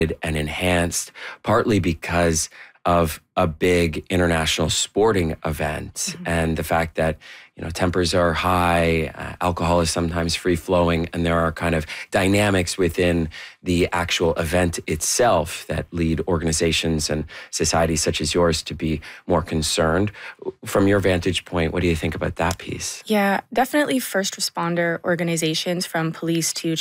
and enhanced, partly because of a big international sporting event and the fact that tempers are high, alcohol is sometimes free flowing, and there are kind of dynamics within the actual event itself that lead organizations and societies such as yours to be more concerned. From your vantage point, what do you think about that piece? Yeah, definitely first responder organizations, from police to